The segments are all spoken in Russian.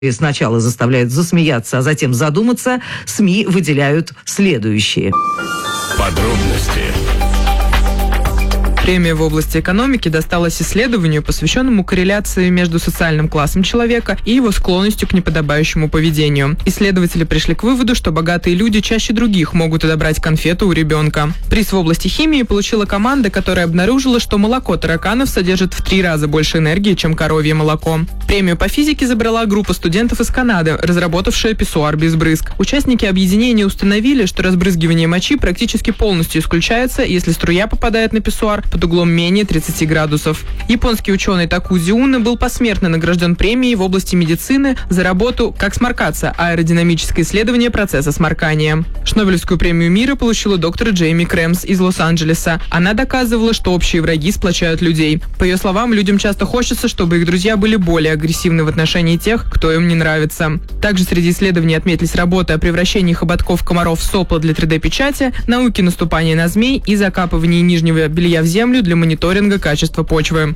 сначала заставляют засмеяться, а затем задуматься, СМИ выделяют следующие. Подробности. Премия в области экономики досталась исследованию, посвященному корреляции между социальным классом человека и его склонностью к неподобающему поведению. Исследователи пришли к выводу, что богатые люди чаще других могут отобрать конфету у ребенка. Приз в области химии получила команда, которая обнаружила, что молоко тараканов содержит в 3 раза больше энергии, чем коровье молоко. Премию по физике забрала группа студентов из Канады, разработавшая писсуар без брызг. Участники объединения установили, что разбрызгивание мочи практически полностью исключается, если струя попадает на писсуар под углом менее 30 градусов. Японский ученый Такузи Уна был посмертно награжден премией в области медицины за работу «Как сморкаться. Аэродинамическое исследование процесса сморкания». Шнобелевскую премию мира получила доктор Джейми Крэмс из Лос-Анджелеса. Она доказывала, что общие враги сплочают людей. По ее словам, людям часто хочется, чтобы их друзья были более агрессивны в отношении тех, кто им не нравится. Также среди исследований отметились работы о превращении хоботков комаров в сопла для 3D-печати, науке наступания на змей и закапывании нижнего белья в землю для мониторинга качества почвы.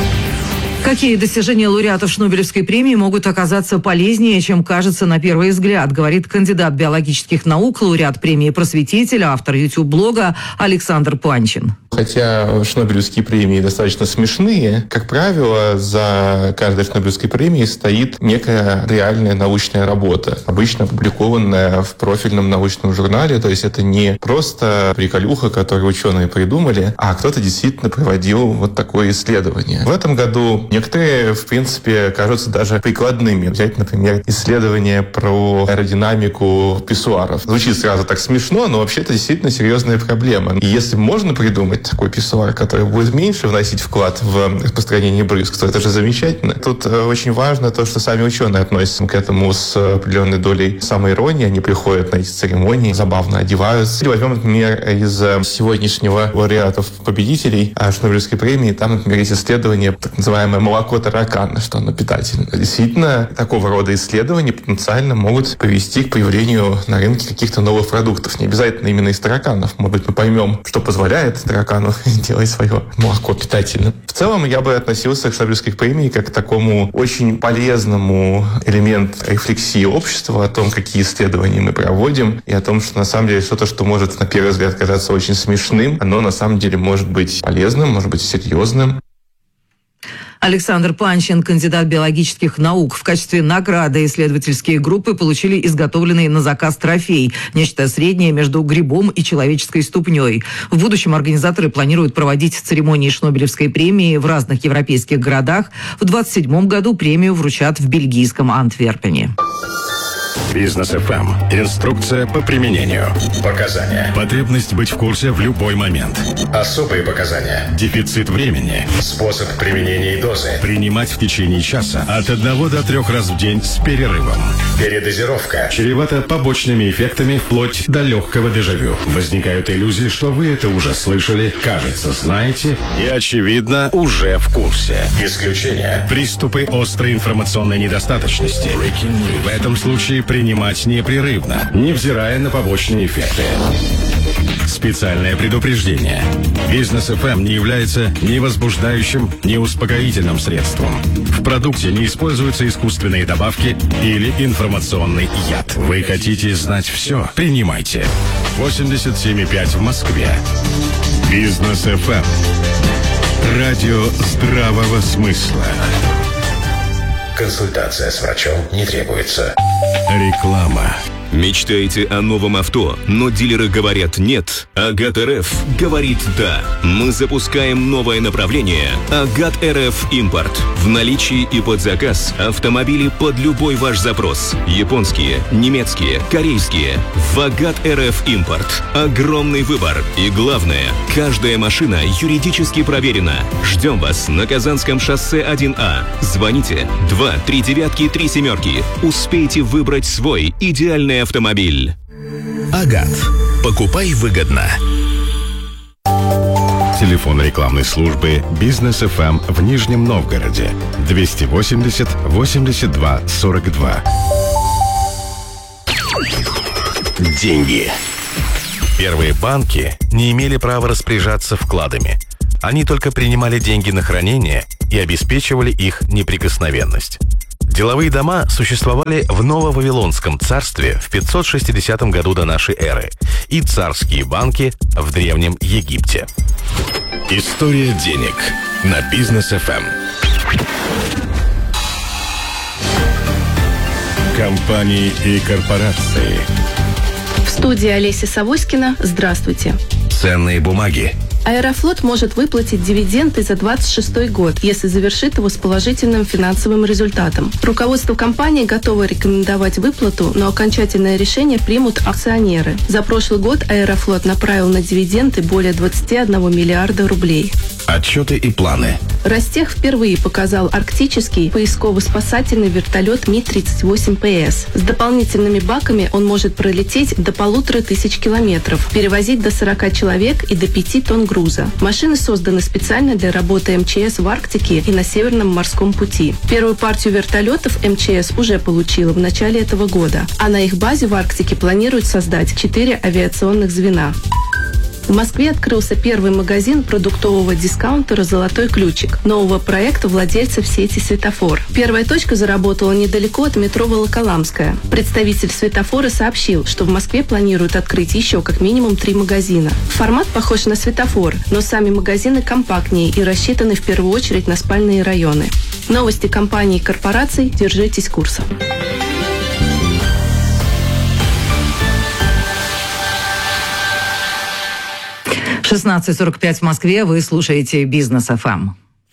Какие достижения лауреатов Шнобелевской премии могут оказаться полезнее, чем кажется на первый взгляд, говорит кандидат биологических наук, лауреат премии «Просветитель», автор YouTube-блога Александр Панчин. Хотя Шнобелевские премии достаточно смешные, как правило, за каждой Шнобелевской премией стоит некая реальная научная работа, обычно опубликованная в профильном научном журнале. То есть это не просто приколюха, которую ученые придумали, а кто-то действительно проводил вот такое исследование. В этом году некоторые, в принципе, кажутся даже прикладными. Взять, например, исследование про аэродинамику писсуаров. Звучит сразу так смешно, но вообще это действительно серьезная проблема. И если можно придумать такой писсуар, который будет меньше вносить вклад в распространение брызг, то это же замечательно. Тут очень важно то, что сами ученые относятся к этому с определенной долей самоиронии. Они приходят на эти церемонии, забавно одеваются. Возьмем, например, из сегодняшнего лауреатов-победителей Шнобелевской премии. Там, например, есть исследование, так называемое молоко таракана, что оно питательно. Действительно, такого рода исследования потенциально могут привести к появлению на рынке каких-то новых продуктов. Не обязательно именно из тараканов. Может быть, мы поймем, что позволяет таракану делать свое молоко питательным. В целом, я бы относился к Шнобелевской премии как к такому очень полезному элементу рефлексии общества о том, какие исследования мы проводим, и о том, что на самом деле что-то, что может на первый взгляд казаться очень смешным, оно на самом деле может быть полезным, может быть серьезным. Александр Панчин, кандидат биологических наук. В качестве награды исследовательские группы получили изготовленный на заказ трофей. Нечто среднее между грибом и человеческой ступней. В будущем организаторы планируют проводить церемонии Шнобелевской премии в разных европейских городах. В 2027 году премию вручат в бельгийском Антверпене. Бизнес ФМ. Инструкция по применению. Показания. Потребность быть в курсе в любой момент. Особые показания. Дефицит времени. Способ применения и дозы. Принимать в течение часа от 1 до 3 раз в день с перерывом. Передозировка. Чревата побочными эффектами вплоть до легкого дежавю. Возникают иллюзии, что вы это уже слышали, кажется, знаете и, очевидно, уже в курсе. Исключение. Приступы острой информационной недостаточности. В этом случае принимать непрерывно, невзирая на побочные эффекты. Специальное предупреждение. Бизнес ФМ не является ни возбуждающим, ни успокоительным средством. В продукте не используются искусственные добавки или информационный яд. Вы хотите знать все? Принимайте. 87,5 в Москве. Бизнес ФМ. Радио здравого смысла. Консультация с врачом не требуется. Реклама. Мечтаете о новом авто, но дилеры говорят нет? Агат РФ говорит да. Мы запускаем новое направление Агат РФ Импорт. В наличии и под заказ автомобили под любой ваш запрос. Японские, немецкие, корейские. В Агат РФ Импорт. Огромный выбор. И главное, каждая машина юридически проверена. Ждем вас на Казанском шоссе 1А. Звоните 239-37. Успейте выбрать свой идеальный автомобиль. Агат. Покупай выгодно. Телефон рекламной службы Бизнес ФМ в Нижнем Новгороде 280 82 42. Деньги. Первые банки не имели права распоряжаться вкладами. Они только принимали деньги на хранение и обеспечивали их неприкосновенность. Деловые дома существовали в Ново-Вавилонском царстве в 560 году до нашей эры и царские банки в Древнем Египте. История денег на Бизнес ФМ. Компании и корпорации. В студии Олеся Савоськина. Здравствуйте. Ценные бумаги. Аэрофлот может выплатить дивиденды за 2026 год, если завершит его с положительным финансовым результатом. Руководство компании готово рекомендовать выплату, но окончательное решение примут акционеры. За прошлый год Аэрофлот направил на дивиденды более 21 миллиарда рублей. Отчеты и планы. Ростех впервые показал арктический поисково-спасательный вертолет Ми-38ПС. С дополнительными баками он может пролететь до 1500 километров, перевозить до 40 человек и до 5 тонн груза. Машины созданы специально для работы МЧС в Арктике и на Северном морском пути. Первую партию вертолетов МЧС уже получила в начале этого года, а на их базе в Арктике планируют создать 4 авиационных звена. В Москве открылся первый магазин продуктового дискаунтера «Золотой ключик» нового проекта владельцев сети «Светофор». Первая точка заработала недалеко от метро Волоколамская. Представитель «Светофора» сообщил, что в Москве планируют открыть еще как минимум 3 магазина. Формат похож на «Светофор», но сами магазины компактнее и рассчитаны в первую очередь на спальные районы. Новости компаний и корпораций. Держитесь курса. 16:45 в Москве. Вы слушаете Бизнес ФМ.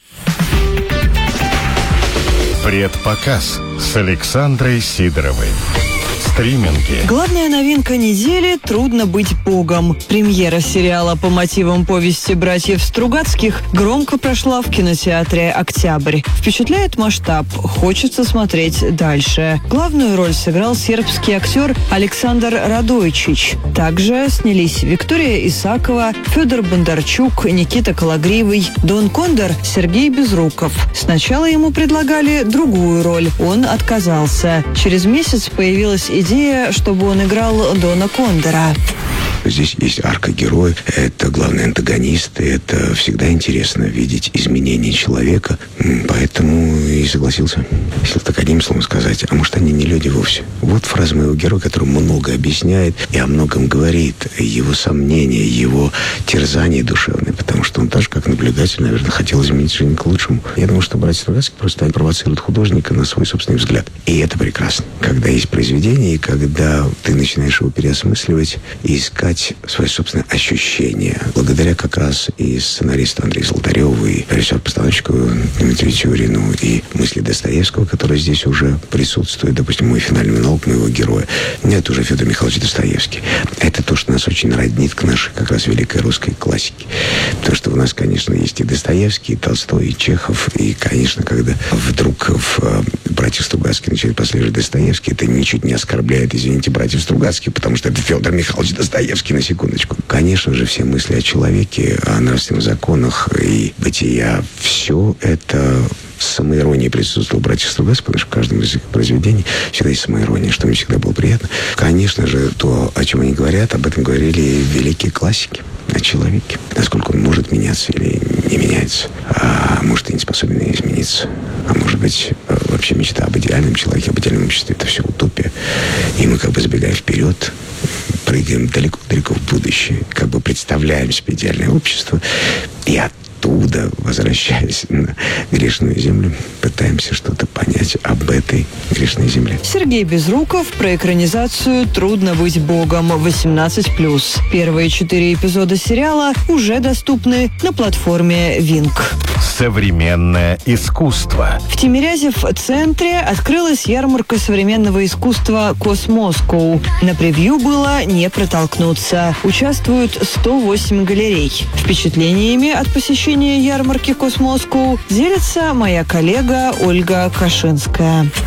Предпоказ с Александрой Сидоровой. Стриминги. Главная новинка недели «Трудно быть богом». Премьера сериала по мотивам повести братьев Стругацких громко прошла в кинотеатре «Октябрь». Впечатляет масштаб, хочется смотреть дальше. Главную роль сыграл сербский актер Александр Радойчич. Также снялись Виктория Исакова, Федор Бондарчук, Никита Калагривый, Дон Кондор, Сергей Безруков. Сначала ему предлагали другую роль, он отказался. Через месяц появилась идея, чтобы он играл Дона Кондора. Здесь есть арка героя, это главный антагонист, и это всегда интересно видеть изменения человека, поэтому и согласился. Если так одним словом сказать, а может они не люди вовсе. Вот фраза моего героя, который много объясняет и о многом говорит, его сомнения, его терзания душевные, потому что он так же, как наблюдатель, наверное, хотел изменить жизнь к лучшему. Я думаю, что братья Стругацкие просто провоцируют художника на свой собственный взгляд. И это прекрасно. Когда есть произведение, и когда ты начинаешь его переосмысливать и искать свои собственные ощущения. Благодаря как раз и сценаристу Андрею Золотареву, и режиссеру-постановщику Дмитрию Тюрину, и мысли Достоевского, которые здесь уже присутствуют. Допустим, мой финальный монолог моего героя. Это уже Федор Михайлович Достоевский. Это то, что нас очень роднит к нашей как раз великой русской классике. Потому что у нас, конечно, есть и Достоевский, и Толстой, и Чехов. И, конечно, когда вдруг в братьях Стругацких начинает последовать Достоевский, это ничуть не оскорбляет, извините, братьев Стругацких, потому что это Федор Михайлович Достоевский, на секундочку. Конечно же, все мысли о человеке, о нравственных законах и бытия, все это самоирония присутствовала у братьев Стругацких, потому что в каждом из их произведений всегда есть самоирония, что мне всегда было приятно. Конечно же, то, о чем они говорят, об этом говорили великие классики, о человеке. Насколько он может меняться или не меняется, а может и не способен измениться. А может быть, вообще мечта об идеальном человеке, об идеальном обществе — это все утопия. И мы как бы забегаем вперед, прыгаем далеко-далеко в будущее, как бы представляем себе идеальное общество, и оттуда, возвращаясь на грешную землю, пытаемся что-то понять об этой грешной земле. Сергей Безруков про экранизацию «Трудно быть богом» 18+. Первые 4 эпизода сериала уже доступны на платформе Винк. Современное искусство. В Тимирязев-центре открылась ярмарка современного искусства «Космоскоу». На превью было не протолкнуться. Участвуют 108 галерей. Впечатлениями от посещения ярмарки «Космоскоу» делится моя коллега Ольга Кашинская.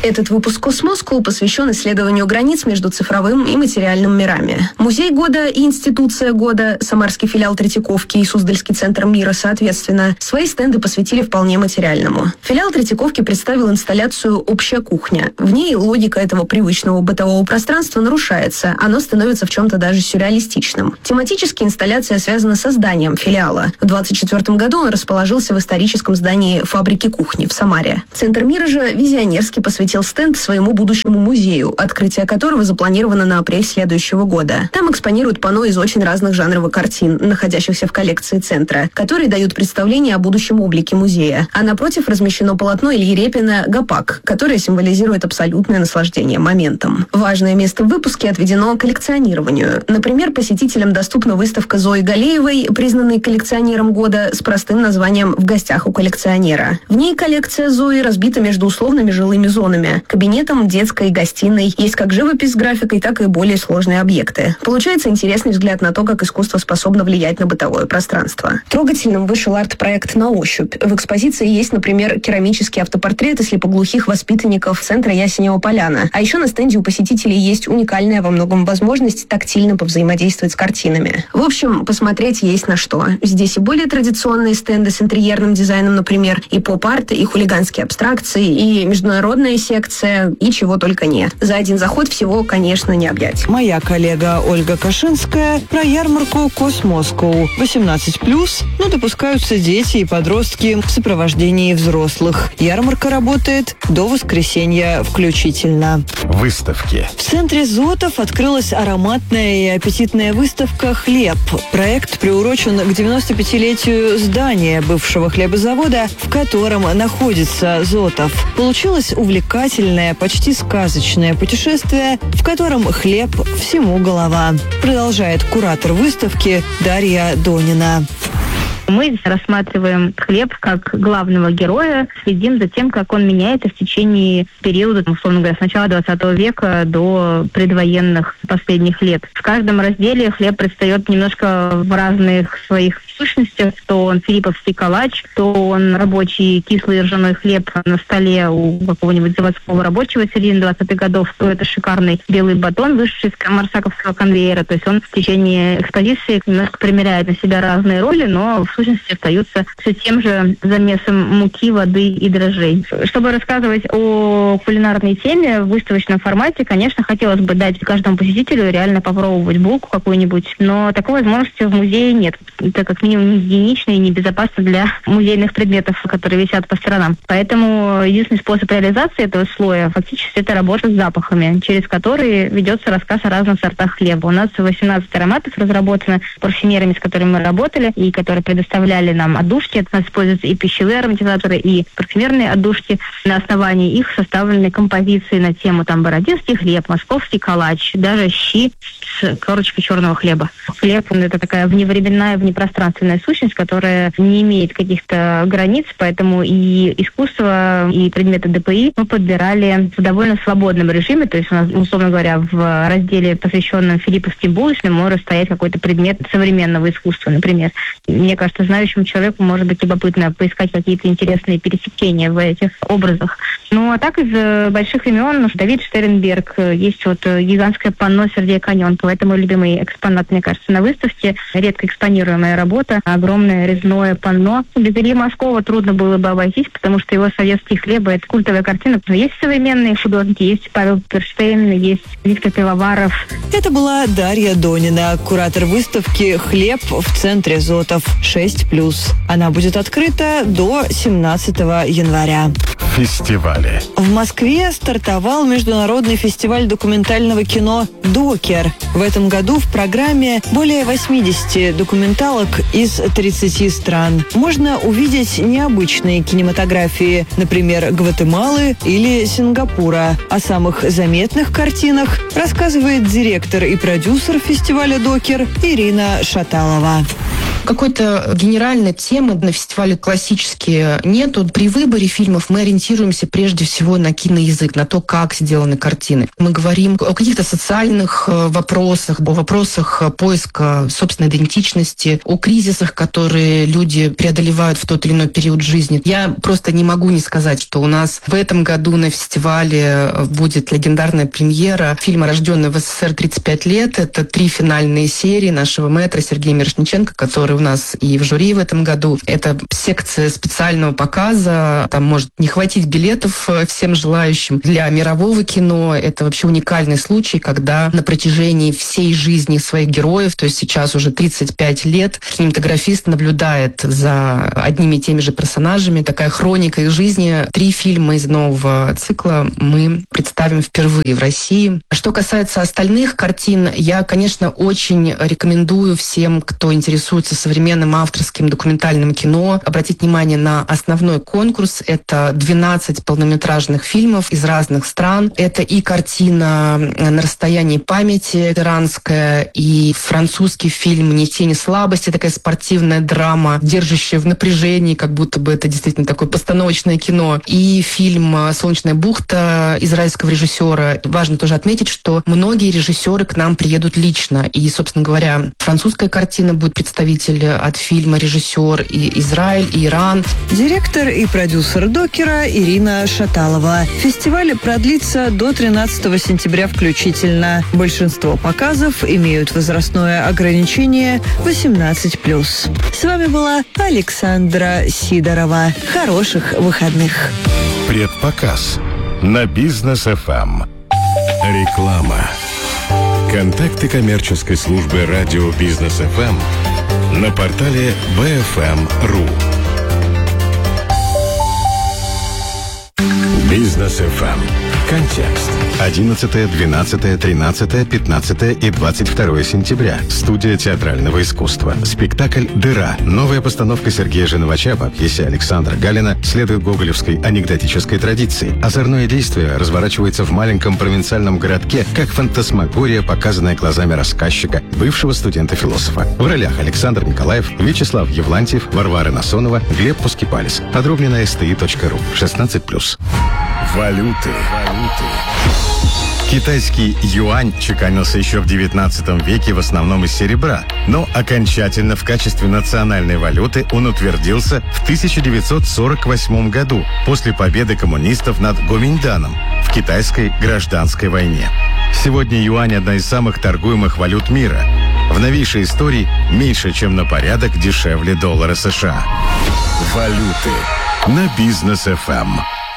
Этот выпуск «Космоскул» посвящен исследованию границ между цифровым и материальным мирами. Музей года и институция года, Самарский филиал Третьяковки и Суздальский центр мира, соответственно, свои стенды посвятили вполне материальному. Филиал Третьяковки представил инсталляцию «Общая кухня». В ней логика этого привычного бытового пространства нарушается, оно становится в чем-то даже сюрреалистичным. Тематически инсталляция связана со зданием филиала. В 2024 году он расположился в историческом здании фабрики кухни в Самаре. Центр мира же визионерски посвятил стенд своему будущему музею, открытие которого запланировано на апрель следующего года. Там экспонируют панно из очень разных жанровых картин, находящихся в коллекции центра, которые дают представление о будущем облике музея. А напротив размещено полотно Ильи Репина «Гопак», которое символизирует абсолютное наслаждение моментом. Важное место в выпуске отведено коллекционированию. Например, посетителям доступна выставка Зои Галеевой, признанной коллекционером года, с простым названием «В гостях у коллекционера». В ней коллекция Зои разбита между условными жилыми зонами, кабинетом, детской, гостиной. Есть как живопись с графикой, так и более сложные объекты. Получается интересный взгляд на то, как искусство способно влиять на бытовое пространство. Трогательным вышел арт-проект «На ощупь». В экспозиции есть, например, керамические автопортреты слепоглухих воспитанников центра Ясенева Поляна. А еще на стенде у посетителей есть уникальная во многом возможность тактильно повзаимодействовать с картинами. В общем, посмотреть есть на что. Здесь и более традиционные стенды с интерьерным дизайном, например, и поп-арт, и хулиганские абстракции, и международная секция, и чего только нет. За один заход всего, конечно, не объять. Моя коллега Ольга Кашинская про ярмарку «Космоскул». 18+, но допускаются дети и подростки в сопровождении взрослых. Ярмарка работает до воскресенья включительно. Выставки. В центре Зотов открылась ароматная и аппетитная выставка «Хлеб». Проект приурочен к 95-летию здания бывшего хлебозавода, в котором находится Зотов. Получилось увлекательное, почти сказочное путешествие, в котором хлеб всему голова. Продолжает куратор выставки Дарья Донина. Мы рассматриваем хлеб как главного героя, следим за тем, как он меняется в течение периода, условно говоря, с начала 20 века до предвоенных последних лет. В каждом разделе хлеб предстает немножко в разных своих сущностях. То он филипповский калач, то он рабочий кислый ржаной хлеб на столе у какого-нибудь заводского рабочего середины 20-х годов, то это шикарный белый батон, вышедший из марсаковского конвейера. То есть он в течение экспозиции немножко примеряет на себя разные роли, но в сущности остаются все тем же замесом муки, воды и дрожжей. Чтобы рассказывать о кулинарной теме в выставочном формате, конечно, хотелось бы дать каждому посетителю реально попробовать булку какую-нибудь, но такой возможности в музее нет. Это как минимум не гигиенично и небезопасно для музейных предметов, которые висят по сторонам. Поэтому единственный способ реализации этого слоя фактически это работа с запахами, через которые ведется рассказ о разных сортах хлеба. У нас 18 ароматов разработано парфюмерами, с которыми мы работали, и которые предоставляли нам отдушки. Это у нас используются и пищевые ароматизаторы, и парфюмерные отдушки. На основании их составлены композиции на тему там бородинский хлеб, московский калач, даже щи с корочкой черного хлеба. Хлеб — это такая вневременная, внепространственная сущность, которая не имеет каких-то границ, поэтому и искусство, и предметы ДПИ мы подбирали в довольно свободном режиме. То есть у нас, условно говоря, в разделе, посвященном филипповским булочным, может стоять какой-то предмет современного искусства, например. Мне кажется, знающему человеку может быть любопытно поискать какие-то интересные пересечения в этих образах. Ну, а так из больших имен Давид Штернберг. Есть вот гигантское панно Сергея Коненкова. Это мой любимый экспонат, мне кажется, на выставке. Редко экспонируемая работа. Огромное резное панно. Без Ильи Мошкова трудно было бы обойтись, потому что его «Советские хлебы» — это культовая картина. Есть современные художники, есть Павел Перштейн, есть Виктор Пивоваров. Это была Дарья Донина, куратор выставки «Хлеб» в центре Зотов 6+. Она будет открыта до 17 января. Фестивали. В Москве стартовал международный фестиваль документального кино «Докер». В этом году в программе более 80 документалок из 30 стран. Можно увидеть необычные кинематографии, например, Гватемалы или Сингапура. О самых заметных картинах рассказывает директор и продюсер фестиваля «Докер» Ирина Шаталова. Какой-то генеральной темы на фестивале классические нету. При выборе фильмов мы ориентируемся прежде всего на киноязык, на то, как сделаны картины. Мы говорим о каких-то социальных вопросах, о вопросах поиска собственной идентичности, о кризисах, которые люди преодолевают в тот или иной период жизни. Я просто не могу не сказать, что у нас в этом году на фестивале будет легендарная премьера фильма «Рожденный в СССР 35 лет». Это 3 финальные серии нашего мэтра Сергея Мирошниченко, который у нас и в жюри в этом году. Это секция специального показа. Там может не хватить билетов всем желающим. Для мирового кино это вообще уникальный случай, когда на протяжении всей жизни своих героев, то есть сейчас уже 35 лет, кинематографист наблюдает за одними и теми же персонажами. Такая хроника их жизни. 3 фильма из нового цикла мы представим впервые в России. Что касается остальных картин, я, конечно, очень рекомендую всем, кто интересуется современным авторским документальным кино, обратить внимание на основной конкурс. Это 12 полнометражных фильмов из разных стран. Это и картина «На расстоянии памяти» иранская, и французский фильм «Ни тени слабости», такая спортивная драма, держащая в напряжении, как будто бы это действительно такое постановочное кино. И фильм «Солнечная бухта» израильского режиссера. Важно тоже отметить, что многие режиссеры к нам приедут лично. И, собственно говоря, французская картина будет представитель от фильма, режиссер и Израиль, и Иран. Директор и продюсер «Докера» Ирина Шаталова. Фестиваль продлится до 13 сентября включительно. Большинство показов имеют возрастное ограничение 18+. С вами была Александра Сидорова. Хороших выходных. Предпоказ на Бизнес ФМ. Реклама. Контакты коммерческой службы радио Бизнес ФМ на портале bfm.ru. Бизнес ФМ. Контекст. 11, 12, 13, 15 и 22 сентября. Студия театрального искусства. Спектакль «Дыра». Новая постановка Сергея Женовача по пьесе Александра Галина следует гоголевской анекдотической традиции. Озорное действие разворачивается в маленьком провинциальном городке, как фантасмагория, показанная глазами рассказчика, бывшего студента-философа. В ролях Александр Николаев, Вячеслав Евлантьев, Варвара Насонова, Глеб Пускипалис. Подробнее на sti.ru. 16+. Валюты. Китайский юань чеканился еще в 19 веке в основном из серебра, но окончательно в качестве национальной валюты он утвердился в 1948 году после победы коммунистов над Гоминьданом в китайской гражданской войне. Сегодня юань – одна из самых торгуемых валют мира. В новейшей истории меньше, чем на порядок дешевле доллара США. Валюты на Бизнес ФМ.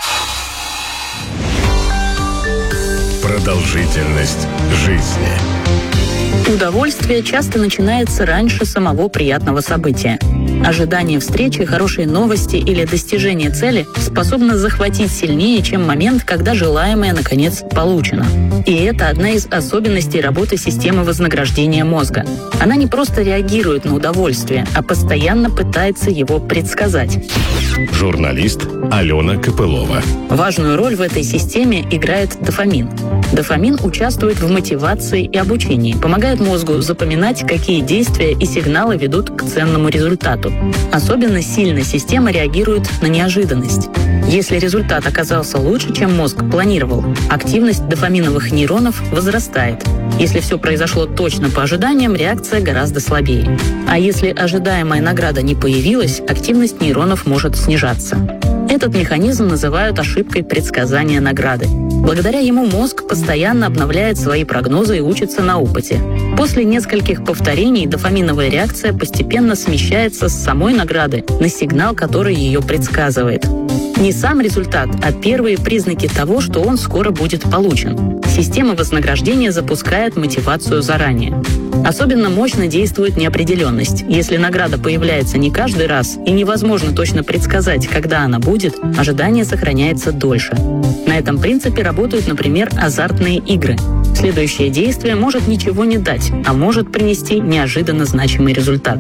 Продолжительность жизни. Удовольствие часто начинается раньше самого приятного события. Ожидание встречи, хорошие новости или достижение цели способно захватить сильнее, чем момент, когда желаемое наконец получено. И это одна из особенностей работы системы вознаграждения мозга. Она не просто реагирует на удовольствие, а постоянно пытается его предсказать. Журналист Алена Копылова. Важную роль в этой системе играет дофамин. Дофамин участвует в мотивации и обучении, помогает мозгу запоминать, какие действия и сигналы ведут к ценному результату. Особенно сильно система реагирует на неожиданность. Если результат оказался лучше, чем мозг планировал, активность дофаминовых нейронов возрастает. Если все произошло точно по ожиданиям, реакция гораздо слабее. А если ожидаемая награда не появилась, активность нейронов может снижаться. Этот механизм называют ошибкой предсказания награды. Благодаря ему мозг постоянно обновляет свои прогнозы и учится на опыте. После нескольких повторений дофаминовая реакция постепенно смещается с самой награды на сигнал, который ее предсказывает. Не сам результат, а первые признаки того, что он скоро будет получен. Система вознаграждения запускает мотивацию заранее. Особенно мощно действует неопределенность. Если награда появляется не каждый раз и невозможно точно предсказать, когда она будет, ожидание сохраняется дольше. На этом принципе работают, например, азартные игры. Следующее действие может ничего не дать, а может принести неожиданно значимый результат.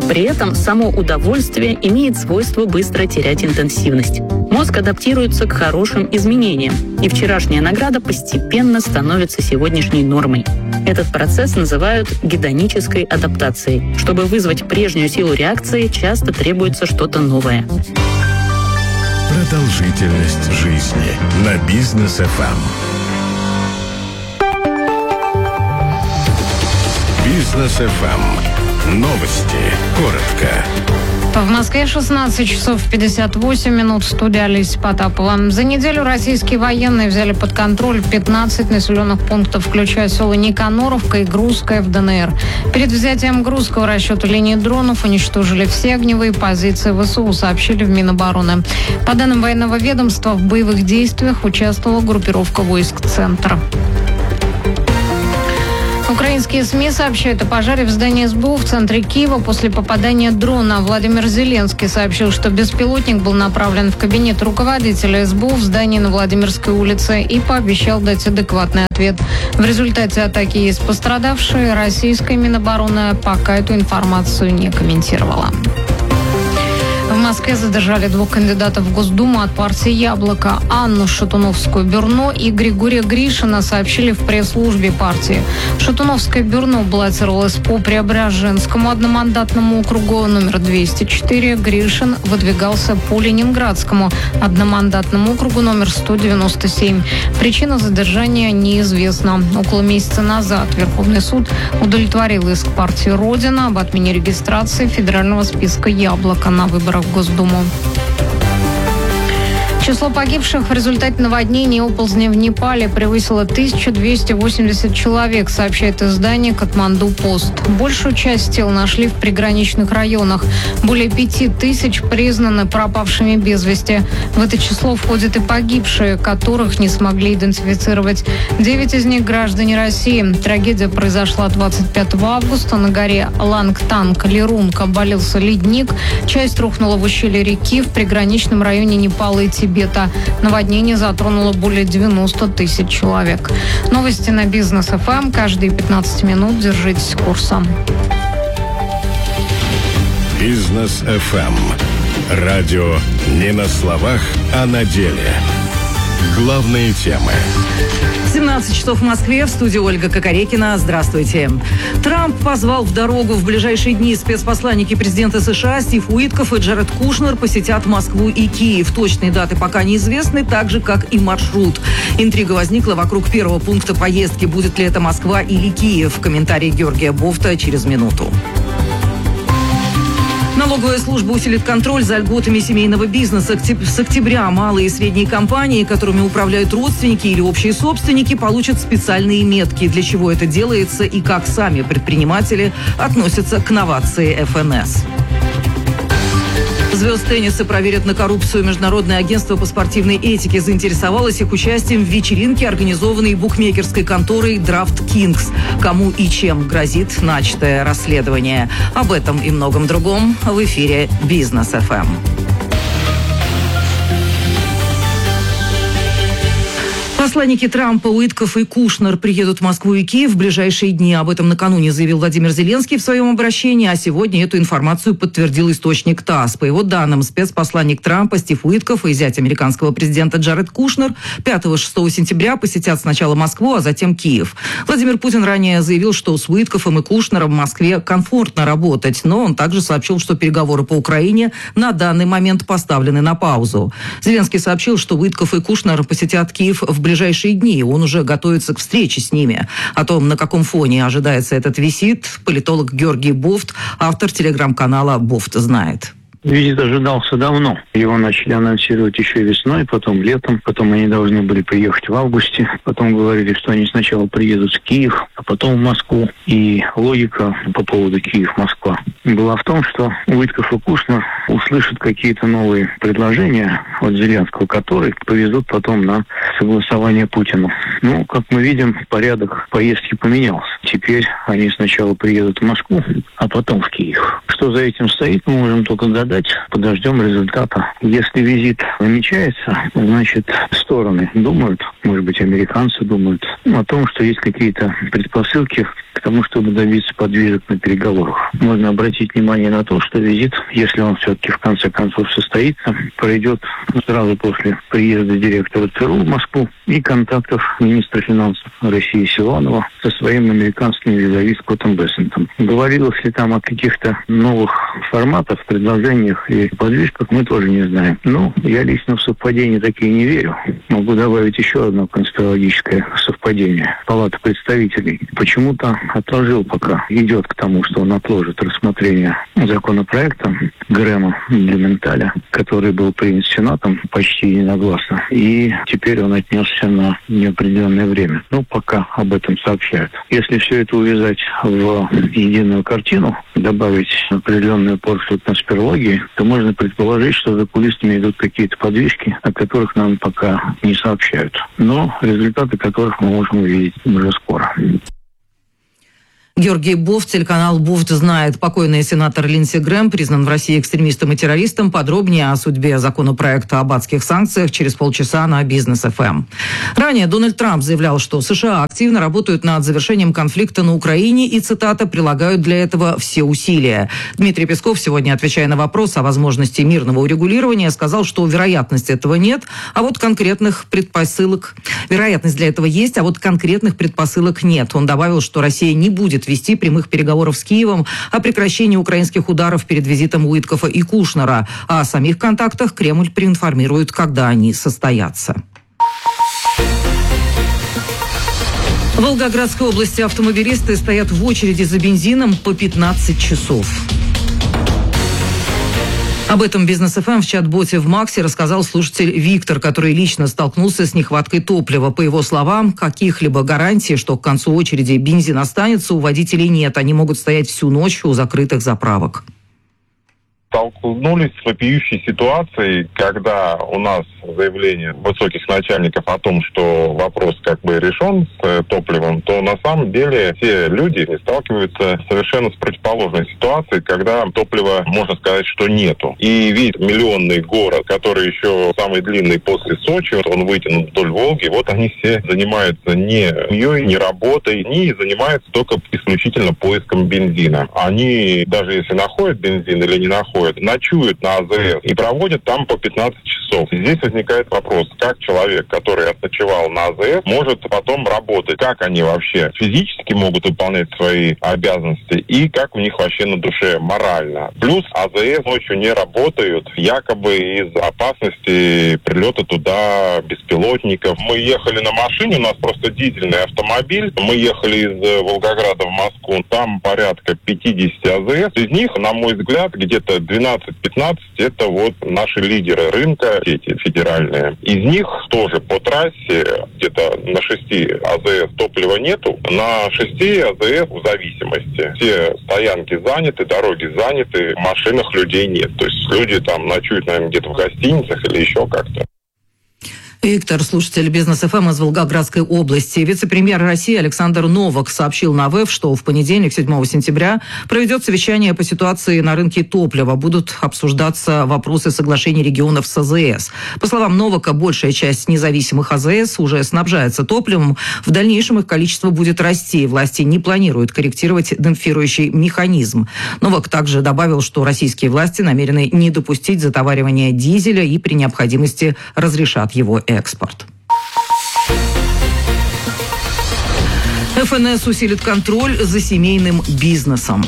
При этом само удовольствие имеет свойство быстро терять интенсивность. Мозг адаптируется к хорошим изменениям, и вчерашняя награда постепенно становится сегодняшней нормой. Этот процесс называют гедонической адаптацией. Чтобы вызвать прежнюю силу реакции, часто требуется что-то новое. Продолжительность жизни на Бизнес FM. Бизнес FM. Новости. Коротко. В Москве 16 часов 58 минут. Студия Олеся Потапова. За неделю российские военные взяли под контроль 15 населенных пунктов, включая село Никаноровка и Грузское в ДНР. Перед взятием Грузского расчета линии дронов уничтожили все огневые позиции ВСУ, сообщили в Минобороны. По данным военного ведомства, в боевых действиях участвовала группировка войск «Центр». Украинские СМИ сообщают о пожаре в здании СБУ в центре Киева после попадания дрона. Владимир Зеленский сообщил, что беспилотник был направлен в кабинет руководителя СБУ в здании на Владимирской улице и пообещал дать адекватный ответ. В результате атаки есть пострадавшие. Российская Минобороны пока эту информацию не комментировала. В Москве задержали двух кандидатов в Госдуму от партии «Яблоко». Анну Шатуновскую-Бюрно и Григория Гришина сообщили в пресс-службе партии. Шатуновская-Бюрно баллотировалась по Преображенскому одномандатному округу номер 204. Гришин выдвигался по Ленинградскому одномандатному округу номер 197. Причина задержания неизвестна. Около месяца назад Верховный суд удовлетворил иск партии «Родина» об отмене регистрации федерального списка «Яблоко» на выборах в Госдуму. Число погибших в результате наводнений и оползней в Непале превысило 1280 человек, сообщает издание «Катманду-Пост». Большую часть тел нашли в приграничных районах. Более 5000 признаны пропавшими без вести. В это число входят и погибшие, которых не смогли идентифицировать. 9 из них граждане России. Трагедия произошла 25 августа. На горе Лангтанг-Лерунг обвалился ледник. Часть рухнула в ущелье реки в приграничном районе Непала и Тибета. Наводнение затронуло более 90 тысяч человек. Новости на Бизнес ФМ. Каждые 15 минут держитесь курса. Бизнес FM. Радио не на словах, а на деле. Главные темы. 17 часов в Москве. В студии Ольга Кокорекина. Здравствуйте. Трамп позвал в дорогу. В ближайшие дни спецпосланники президента США Стив Уиткоф и Джаред Кушнер посетят Москву и Киев. Точные даты пока неизвестны, так же, как и маршрут. Интрига возникла вокруг первого пункта поездки. Будет ли это Москва или Киев? Комментарий Георгия Бофта через минуту. Налоговая служба усилит контроль за льготами семейного бизнеса. С октября малые и средние компании, которыми управляют родственники или общие собственники, получат специальные метки. Для чего это делается и как сами предприниматели относятся к новации ФНС. Звезд тенниса проверят на коррупцию. Международное агентство по спортивной этике заинтересовалось их участием в вечеринке, организованной букмекерской конторой DraftKings. Кому и чем грозит начатое расследование. Об этом и многом другом в эфире Бизнес ФМ. Посланники Трампа, Уиткоф и Кушнер приедут в Москву и Киев в ближайшие дни. Об этом накануне заявил Владимир Зеленский в своем обращении, а сегодня эту информацию подтвердил источник ТАСС. По его данным, спецпосланник Трампа Стив Уиткоф и зять американского президента Джаред Кушнер 5-6 сентября посетят сначала Москву, а затем Киев. Владимир Путин ранее заявил, что с Уиткофом и Кушнером в Москве комфортно работать, но он также сообщил, что переговоры по Украине на данный момент поставлены на паузу. Зеленский сообщил, что Уиткоф и Кушнер посетят Киев в ближайшие дни. Он уже готовится к встрече с ними. О том, на каком фоне ожидается этот визит, политолог Георгий Бофт, автор телеграм-канала «Бофт знает». Визит ожидался давно. Его начали анонсировать еще весной, потом летом. Потом они должны были приехать в августе. Потом говорили, что они сначала приедут в Киев, а потом в Москву. И логика по поводу Киев-Москва была в том, что Уиткоф и Кушнер услышат какие-то новые предложения от Зеленского, которые повезут потом на согласование Путину. Ну, как мы видим, порядок поездки поменялся. Теперь они сначала приедут в Москву, а потом в Киев. Что за этим стоит, мы можем только гадать. Подождем результата. Если визит намечается, значит, стороны думают, может быть, американцы думают, о том, что есть какие-то предпосылки к тому, чтобы добиться подвижек на переговорах. Можно обратить внимание на то, что визит, если он все-таки в конце концов состоится, пройдет сразу после приезда директора ЦРУ в Москву и контактов министра финансов России Силуанова со своим американским визави Скоттом Бессентом. Говорилось ли там о каких-то новых форматах, предложениях и подвижках, мы тоже не знаем. Но я лично в совпадения такие не верю. Могу добавить еще одно конспирологическое совпадение. Палата представителей почему-то отложил, пока идет к тому, что он отложит рассмотрение законопроекта Грэма для Менталя, который был принят Сенатом почти единогласно. И теперь он отнесся на неопределенное время. Ну, пока об этом сообщают. Если все это увязать в единую картину, добавить определенную порцию конспирологии, то можно предположить, что за кулисами идут какие-то подвижки, о которых нам пока не сообщают. Но результаты которых мы можем увидеть уже скоро. Георгий Бофт, телеканал «Бофт знает». Покойный сенатор Линдси Грэм признан в России экстремистом и террористом. Подробнее о судьбе законопроекта об адских санкциях через полчаса на Бизнес ФМ. Ранее Дональд Трамп заявлял, что США активно работают над завершением конфликта на Украине и, цитата, «прилагают для этого все усилия». Дмитрий Песков, сегодня отвечая на вопрос о возможности мирного урегулирования, сказал, что вероятности этого нет, а вот конкретных предпосылок... Вероятность для этого есть, а вот конкретных предпосылок нет. Он добавил, что Россия не будет вести прямых переговоров с Киевом о прекращении украинских ударов перед визитом Уиткофа и Кушнера. А о самих контактах Кремль проинформирует, когда они состоятся. В Волгоградской области автомобилисты стоят в очереди за бензином по 15 часов. Об этом Бизнес ФМ в чат-боте в Максе рассказал слушатель Виктор, который лично столкнулся с нехваткой топлива. По его словам, каких-либо гарантий, что к концу очереди бензин останется, у водителей нет. Они могут стоять всю ночь у закрытых заправок. Столкнулись с вопиющей ситуацией, когда у нас заявление высоких начальников о том, что вопрос как бы решен с топливом, то на самом деле все люди сталкиваются совершенно с противоположной ситуацией, когда топлива, можно сказать, что нету. И ведь миллионный город, который еще самый длинный после Сочи, он вытянут вдоль Волги, вот они все занимаются не семьей, не работой, они занимаются только исключительно поиском бензина. Они, даже если находят бензин или не находят, ночуют на АЗС и проводят там по 15 часов. Здесь возникает вопрос, как человек, который отночевал на АЗС, может потом работать, как они вообще физически могут выполнять свои обязанности и как у них вообще на душе морально. Плюс АЗС ночью не работают, якобы из опасности прилета туда беспилотников. Мы ехали на машине, у нас просто дизельный автомобиль, мы ехали из Волгограда в Москву, там порядка 50 АЗС, из них, на мой взгляд, где-то 12-15 это вот наши лидеры рынка, эти федеральные. Из них тоже по трассе где-то на 6 АЗС топлива нету, на 6 АЗС в зависимости. Все стоянки заняты, дороги заняты, в машинах людей нет. То есть люди там ночуют, наверное, где-то в гостиницах или еще как-то. Виктор, слушатель Бизнес ФМ из Волгоградской области. Вице-премьер России Александр Новак сообщил на ВЭФ, что в понедельник, 7 сентября, проведет совещание по ситуации на рынке топлива. Будут обсуждаться вопросы соглашений регионов с АЗС. По словам Новака, большая часть независимых АЗС уже снабжается топливом. В дальнейшем их количество будет расти. Власти не планируют корректировать демпфирующий механизм. Новак также добавил, что российские власти намерены не допустить затоваривания дизеля и при необходимости разрешат его экспорт. ФНС усилит контроль за семейным бизнесом.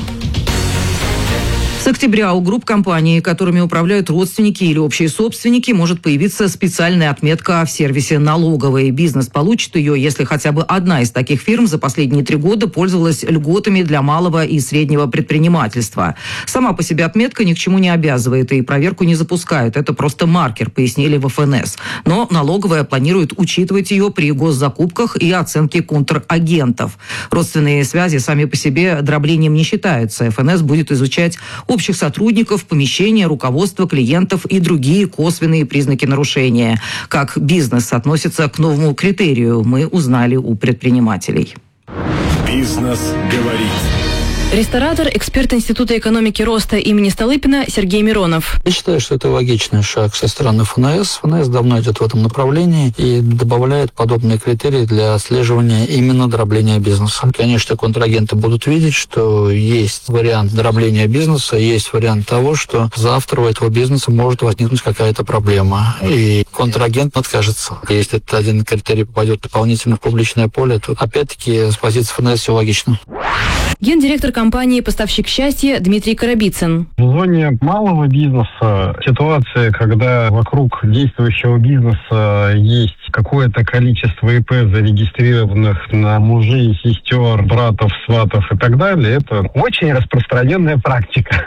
С октября у групп компаний, которыми управляют родственники или общие собственники, может появиться специальная отметка в сервисе «Налоговый». Бизнес получит ее, если хотя бы одна из таких фирм за последние 3 года пользовалась льготами для малого и среднего предпринимательства. Сама по себе отметка ни к чему не обязывает и проверку не запускает. Это просто маркер, пояснили в ФНС. Но налоговая планирует учитывать ее при госзакупках и оценке контрагентов. Родственные связи сами по себе дроблением не считаются. ФНС будет изучать общих сотрудников, помещения, руководство, клиентов и другие косвенные признаки нарушения. Как бизнес относится к новому критерию, мы узнали у предпринимателей. Бизнес говорит. Ресторатор, эксперт Института экономики роста имени Столыпина Сергей Миронов. Я считаю, что это логичный шаг со стороны ФНС. ФНС давно идет в этом направлении и добавляет подобные критерии для отслеживания именно дробления бизнеса. Конечно, контрагенты будут видеть, что есть вариант дробления бизнеса, есть вариант того, что завтра у этого бизнеса может возникнуть какая-то проблема, и контрагент откажется. Если этот один критерий попадет дополнительно в публичное поле, то опять-таки с позиции ФНС все логично. Гендиректор компании «Поставщик счастья» Дмитрий Коробицын. В зоне малого бизнеса ситуация, когда вокруг действующего бизнеса есть какое-то количество ИП, зарегистрированных на мужей, сестер, братов, сватов и так далее, это очень распространенная практика.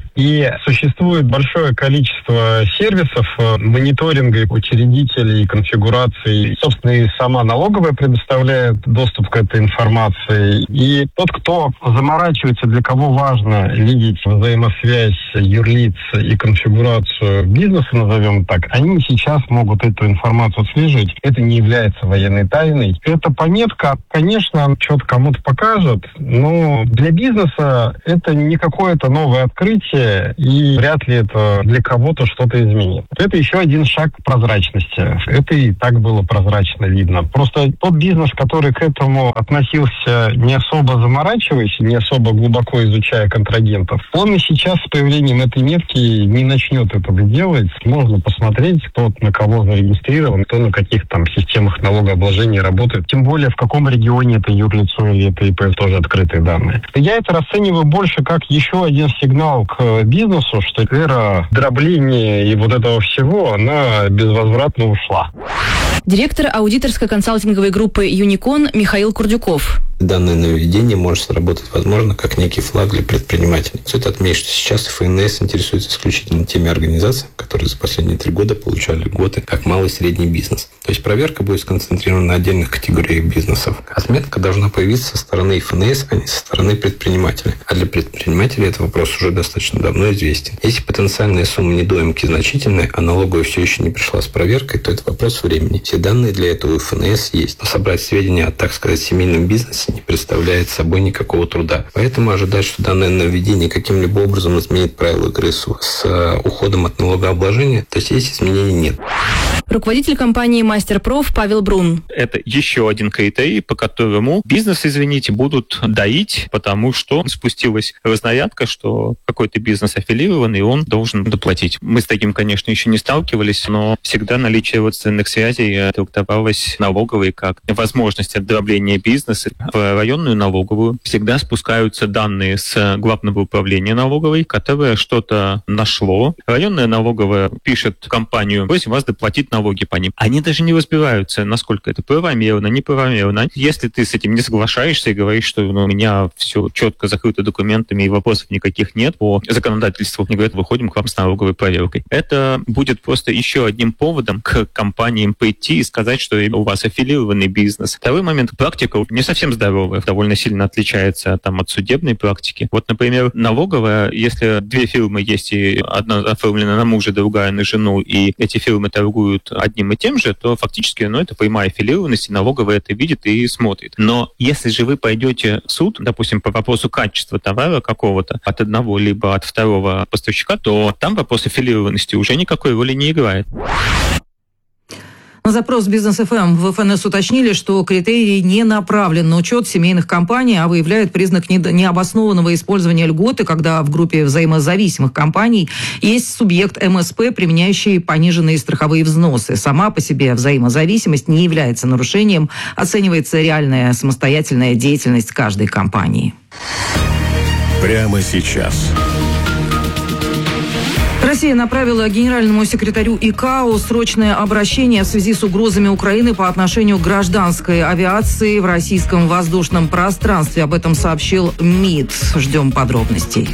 И существует большое количество сервисов мониторинга учредителей, конфигураций. Собственно, и сама налоговая предоставляет доступ к этой информации. И тот, кто заморачивается, для кого важно видеть взаимосвязь юрлиц и конфигурацию бизнеса, назовем так, они сейчас могут эту информацию отслеживать. Это не является военной тайной. Эта пометка, конечно, что-то кому-то покажет, но для бизнеса это не какое-то новое открытие, и вряд ли это для кого-то что-то изменит. Это еще один шаг к прозрачности. Это и так было прозрачно видно. Просто тот бизнес, который к этому относился не особо заморачиваясь, не особо глубоко изучая контрагентов, он и сейчас с появлением этой метки не начнет этого делать. Можно посмотреть, кто на кого зарегистрирован, кто на каких там системах налогообложения работает. Тем более, в каком регионе это юрлицо или это ИП, тоже открытые данные. Я это расцениваю больше как еще один сигнал к бизнесу, что эра дробления и вот этого всего, она безвозвратно ушла. Директор аудиторской консалтинговой группы «Юникон» Михаил Курдюков. Данное нововведение может сработать, возможно, как некий флаг для предпринимателей. Стоит отметить, что сейчас ФНС интересуется исключительно теми организациями, которые за последние 3 года получали льготы как малый и средний бизнес. То есть проверка будет сконцентрирована на отдельных категориях бизнесов. Отметка должна появиться со стороны ФНС, а не со стороны предпринимателя. А для предпринимателей этот вопрос уже достаточно давно известен. Если потенциальные суммы недоимки значительные, а налоговая все еще не пришла с проверкой, то это вопрос времени. Все данные для этого у ФНС есть. Но собрать сведения о, так сказать, семейном бизнесе не представляет собой никакого труда. Поэтому ожидать, что данное нововведение каким-либо образом изменит правила игры с уходом от налогообложения, то здесь изменений нет. Руководитель компании «Мастерпроф» Павел Брун. Это еще один критерий, по которому бизнес, извините, будут доить, потому что спустилась разнарядка, что какой-то бизнес аффилированный, и он должен доплатить. Мы с таким, конечно, еще не сталкивались, но всегда наличие родственных связей трактовалось налоговой как возможность дробления бизнеса. В районную налоговую всегда спускаются данные с главного управления налоговой, которое что-то нашло. Районная налоговая пишет в компанию: просим вас доплатить налоги по ним. Они даже не разбираются, насколько это правомерно, неправомерно. Если ты с этим не соглашаешься и говоришь, что у меня все четко закрыто документами и вопросов никаких нет по законодательству, они говорят: выходим к вам с налоговой проверкой. Это будет просто еще одним поводом к компаниям прийти и сказать, что у вас аффилированный бизнес. Второй момент. Практика не совсем здоровая, довольно сильно отличается от судебной практики. Вот, например, налоговая, если 2 фирмы есть, и одна оформлена на мужа, другая на жену, и эти фирмы торгуют одним и тем же, то фактически это прямая аффилированность, и налоговая это видит и смотрит. Но если же вы пойдете в суд, допустим, по вопросу качества товара какого-то от одного либо от второго поставщика, то там вопрос аффилированности уже никакой роли не играет. На запрос Бизнес-ФМ в ФНС уточнили, что критерий не направлен на учет семейных компаний, а выявляет признак необоснованного использования льготы, когда в группе взаимозависимых компаний есть субъект МСП, применяющий пониженные страховые взносы. Сама по себе взаимозависимость не является нарушением, оценивается реальная самостоятельная деятельность каждой компании. Прямо сейчас. Россия направила генеральному секретарю ИКАО срочное обращение в связи с угрозами Украины по отношению к гражданской авиации в российском воздушном пространстве. Об этом сообщил МИД. Ждем подробностей.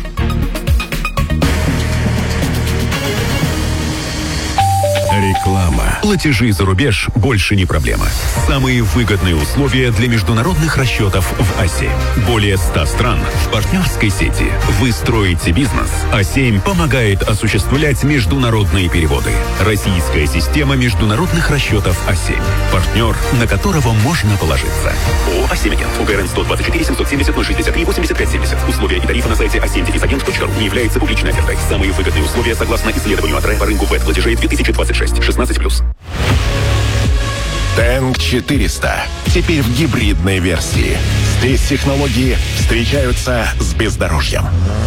Реклама. Платежи за рубеж больше не проблема. Самые выгодные условия для международных расчетов в А7. Более 100 стран в партнерской сети. Вы строите бизнес. А7 помогает осуществлять международные переводы. Российская система международных расчетов А7. Партнер, на которого можно положиться. ООО «А7 Агент». УКРН 124 770 063 85 70. Условия и тарифы на сайте a7-agent.ru. Не является публичной офертой. Самые выгодные условия согласно исследованию АТРЭ по рынку ВЭД-платежей 2026. 16+. Тэнк 400. Теперь в гибридной версии. Здесь технологии встречаются с бездорожьем.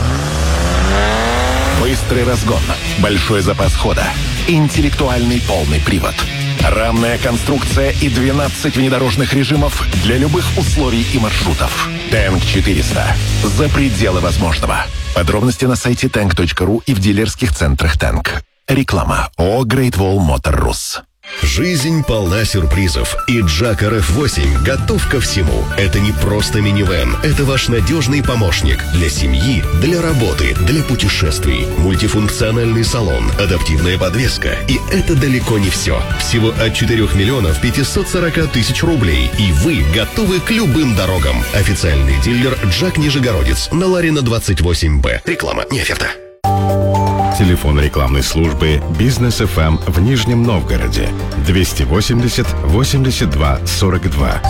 Быстрый разгон, большой запас хода, интеллектуальный полный привод, рамная конструкция и 12 внедорожных режимов для любых условий и маршрутов. Тэнк 400. За пределы возможного. Подробности на сайте tank.ru и в дилерских центрах Тэнк. Реклама. ООО Great Wall Motor Rus. Жизнь полна сюрпризов, и Джак RF8 готов ко всему. Это не просто минивэн, это ваш надежный помощник для семьи, для работы, для путешествий. Мультифункциональный салон, адаптивная подвеска. И это далеко не все. Всего от 4 миллионов 540 тысяч рублей, и вы готовы к любым дорогам. Официальный дилер Джак Нижегородец на Ларина 28Б. Реклама, не оферта. Телефон рекламной службы «Бизнес ФМ» в Нижнем Новгороде 280 82 42.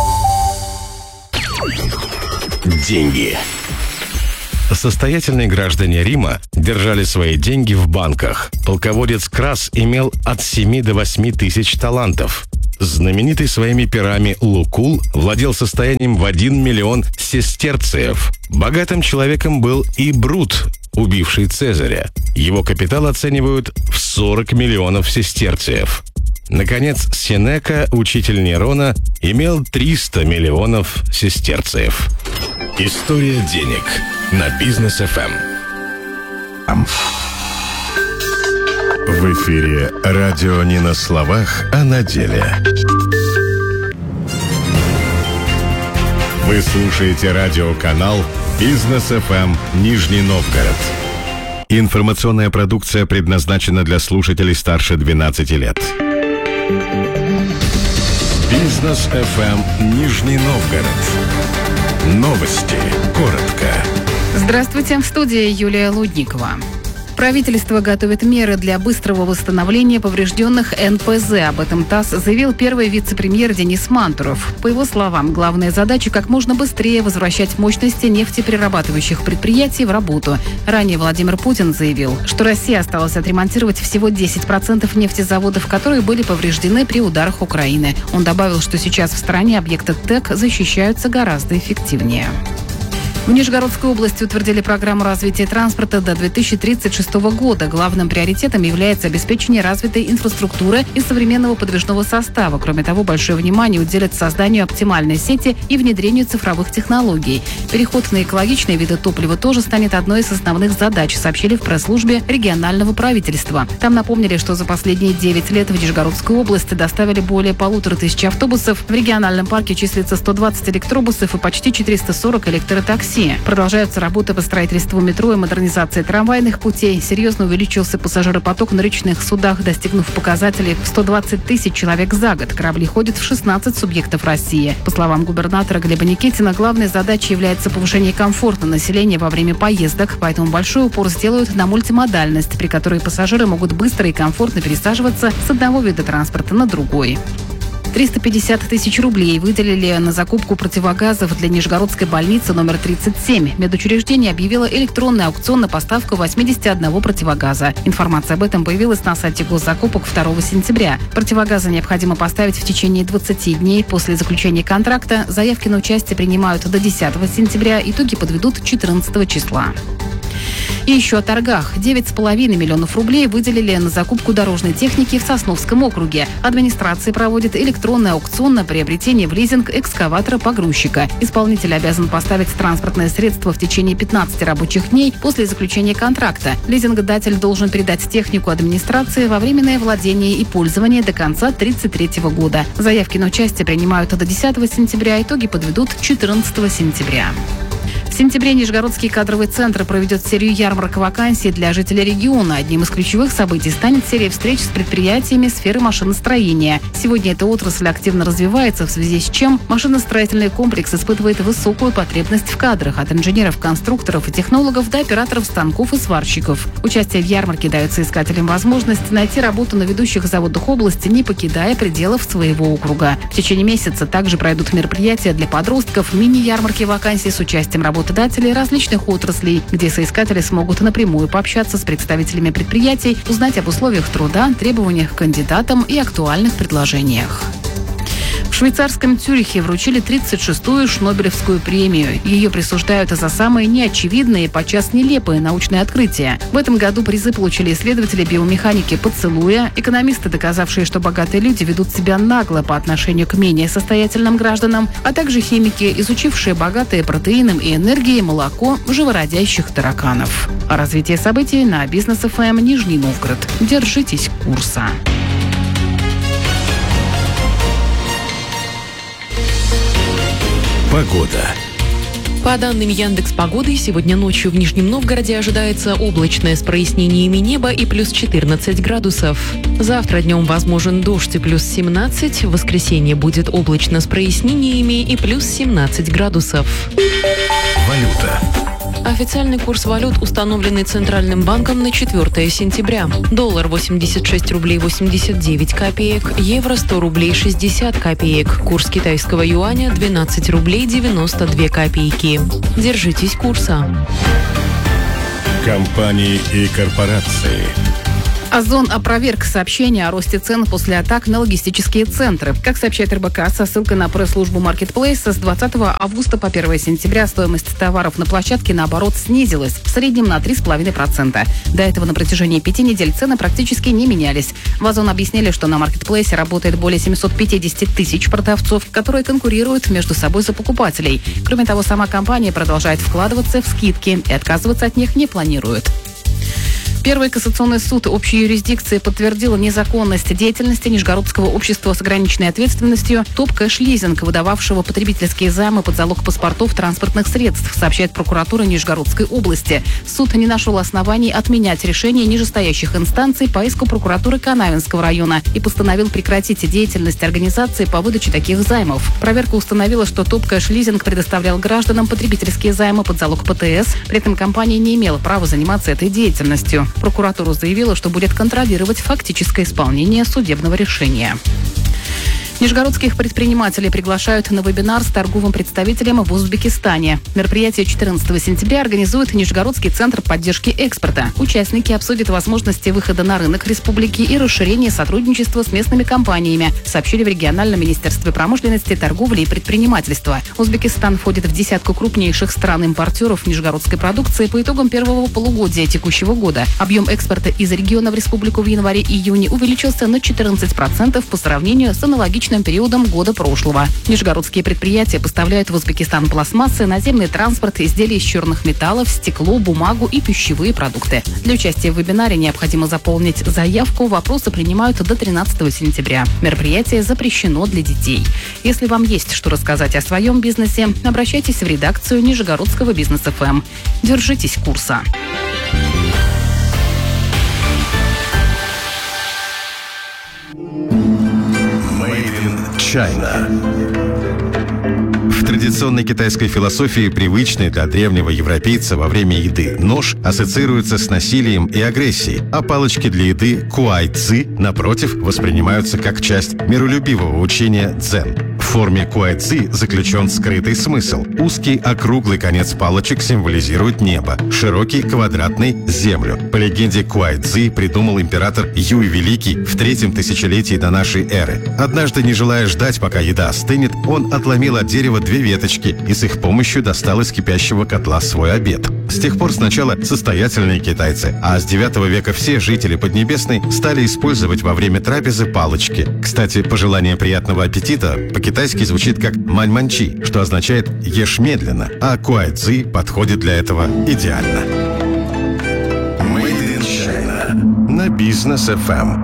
Деньги. Состоятельные граждане Рима держали свои деньги в банках. Полководец Крас имел от 7 до 8 тысяч талантов. Знаменитый своими перами Лукул владел состоянием в 1 миллион сестерциев. Богатым человеком был и Брут, убивший Цезаря. Его капитал оценивают в 40 миллионов сестерциев. Наконец, Сенека, учитель Нерона, имел 300 миллионов сестерциев. История денег на Бизнес ФМ. В эфире радио не на словах, а на деле. Вы слушаете радиоканал «Бизнес ФМ» Нижний Новгород. Информационная продукция предназначена для слушателей старше 12 лет. «Бизнес ФМ» Нижний Новгород. Новости. Коротко. Здравствуйте, в студии Юлия Лудникова. Правительство готовит меры для быстрого восстановления поврежденных НПЗ. Об этом ТАСС заявил первый вице-премьер Денис Мантуров. По его словам, главная задача – как можно быстрее возвращать мощности нефтеперерабатывающих предприятий в работу. Ранее Владимир Путин заявил, что России осталось отремонтировать всего 10% нефтезаводов, которые были повреждены при ударах Украины. Он добавил, что сейчас в стране объекты ТЭК защищаются гораздо эффективнее. В Нижегородской области утвердили программу развития транспорта до 2036 года. Главным приоритетом является обеспечение развитой инфраструктуры и современного подвижного состава. Кроме того, большое внимание уделят созданию оптимальной сети и внедрению цифровых технологий. Переход на экологичные виды топлива тоже станет одной из основных задач, сообщили в пресс-службе регионального правительства. Там напомнили, что за последние 9 лет в Нижегородской области доставили более 1500 автобусов. В региональном парке числится 120 электробусов и почти 440 электротакси. Продолжаются работы по строительству метро и модернизации трамвайных путей. Серьезно увеличился пассажиропоток на речных судах, достигнув показателей в 120 тысяч человек за год. Корабли ходят в 16 субъектов России. По словам губернатора Глеба Никитина, главной задачей является повышение комфорта населения во время поездок, поэтому большой упор сделают на мультимодальность, при которой пассажиры могут быстро и комфортно пересаживаться с одного вида транспорта на другой. 350 тысяч рублей выделили на закупку противогазов для Нижегородской больницы номер 37. Медучреждение объявило электронный аукцион на поставку 81 противогаза. Информация об этом появилась на сайте госзакупок 2 сентября. Противогазы необходимо поставить в течение 20 дней после заключения контракта. Заявки на участие принимают до 10 сентября. Итоги подведут 14 числа. И еще о торгах. 9,5 миллионов рублей выделили на закупку дорожной техники в Сосновском округе. Администрация проводит электронный аукцион на приобретение в лизинг экскаватора-погрузчика. Исполнитель обязан поставить транспортное средство в течение 15 рабочих дней после заключения контракта. Лизингодатель должен передать технику администрации во временное владение и пользование до конца 2033 года. Заявки на участие принимают до 10 сентября, итоги подведут 14 сентября. В В сентябре Нижегородский кадровый центр проведет серию ярмарок вакансий для жителей региона. Одним из ключевых событий станет серия встреч с предприятиями сферы машиностроения. Сегодня эта отрасль активно развивается, в связи с чем машиностроительный комплекс испытывает высокую потребность в кадрах, от инженеров, конструкторов и технологов до операторов станков и сварщиков. Участие в ярмарке дается искателям возможность найти работу на ведущих заводах области, не покидая пределов своего округа. В течение месяца также пройдут мероприятия для подростков, мини-ярмарки вакансий с участием работодателей различных отраслей, где соискатели смогут напрямую пообщаться с представителями предприятий, узнать об условиях труда, требованиях к кандидатам и актуальных предложениях. В швейцарском Цюрихе вручили 36-ю Шнобелевскую премию. Ее присуждают за самые неочевидные и подчас нелепые научные открытия. В этом году призы получили исследователи биомеханики поцелуя, экономисты, доказавшие, что богатые люди ведут себя нагло по отношению к менее состоятельным гражданам, а также химики, изучившие богатые протеином и энергией молоко живородящих тараканов. О развитии событий на Бизнес ФМ Нижний Новгород. Держитесь курса. Погода. По данным Яндекс.Погоды, сегодня ночью в Нижнем Новгороде ожидается облачное с прояснениями неба и плюс 14 градусов. Завтра днем возможен дождь и плюс 17, в воскресенье будет облачно с прояснениями и плюс 17 градусов. Валюта. Официальный курс валют, установленный Центральным банком на 4 сентября. Доллар 86 рублей 89 копеек, евро 100 рублей 60 копеек. Курс китайского юаня 12 рублей 92 копейки. Держитесь курса. Компании и корпорации. Озон опроверг сообщение о росте цен после атак на логистические центры. Как сообщает РБК со ссылкой на пресс-службу Marketplace, с 20 августа по 1 сентября стоимость товаров на площадке, наоборот, снизилась в среднем на 3,5%. До этого на протяжении 5 недель цены практически не менялись. В Озон объяснили, что на Marketplace работает более 750 тысяч продавцов, которые конкурируют между собой за покупателей. Кроме того, сама компания продолжает вкладываться в скидки и отказываться от них не планирует. Первый кассационный суд общей юрисдикции подтвердил незаконность деятельности Нижегородского общества с ограниченной ответственностью ТОП Кэш Лизинг, выдававшего потребительские займы под залог паспортов транспортных средств, сообщает прокуратура Нижегородской области. Суд не нашел оснований отменять решение нижестоящих инстанций по иску прокуратуры Канавинского района и постановил прекратить деятельность организации по выдаче таких займов. Проверка установила, что ТОП Кэш Лизинг предоставлял гражданам потребительские займы под залог ПТС, при этом компания не имела права заниматься этой деятельностью. Прокуратура заявила, что будет контролировать фактическое исполнение судебного решения. Нижегородских предпринимателей приглашают на вебинар с торговым представителем в Узбекистане. Мероприятие 14 сентября организует Нижегородский центр поддержки экспорта. Участники обсудят возможности выхода на рынок республики и расширения сотрудничества с местными компаниями, сообщили в региональном министерстве промышленности, торговли и предпринимательства. Узбекистан входит в десятку крупнейших стран-импортеров нижегородской продукции по итогам первого полугодия текущего года. Объем экспорта из региона в республику в январе-июне увеличился на 14% по сравнению с аналогичным периодом года прошлого. Нижегородские предприятия поставляют в Узбекистан пластмассы, наземный транспорт, изделия из черных металлов, стекло, бумагу и пищевые продукты. Для участия в вебинаре необходимо заполнить заявку. Вопросы принимают до 13 сентября. Мероприятие запрещено для детей. Если вам есть что рассказать о своем бизнесе, обращайтесь в редакцию Нижегородского Бизнес ФМ. Держитесь курса. China. В традиционной китайской философии привычный для древнего европейца во время еды нож ассоциируется с насилием и агрессией, а палочки для еды куай-ци, напротив, воспринимаются как часть миролюбивого учения дзен. В форме куай-ци заключен скрытый смысл. Узкий округлый конец палочек символизирует небо, широкий квадратный — землю. По легенде, куай-ци придумал император Юй Великий в 3-м тысячелетии до нашей эры. Однажды, не желая ждать, пока еда остынет, он отломил от дерева 2 веточки и с их помощью достал из кипящего котла свой обед. С тех пор сначала состоятельные китайцы, а с 9 века все жители Поднебесной стали использовать во время трапезы палочки. Кстати, пожелание приятного аппетита по-китайски звучит как «мань-манчи», что означает «ешь медленно», а куай-ци подходит для этого идеально. Made in China. На Бизнес FM.